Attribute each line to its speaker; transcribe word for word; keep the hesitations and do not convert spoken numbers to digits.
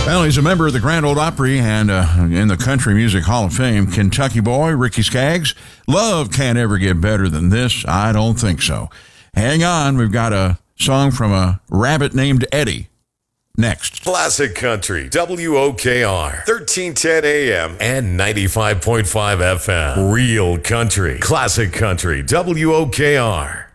Speaker 1: Well, he's a member of the Grand Ole Opry and uh, in the Country Music Hall of Fame. Kentucky boy, Ricky Skaggs. Love can't ever get better than this. I don't think so. Hang on. We've got a song from a rabbit named Eddie. Next.
Speaker 2: Classic Country, W O K R, thirteen ten A M and ninety-five point five F M. Real Country, Classic Country, W O K R.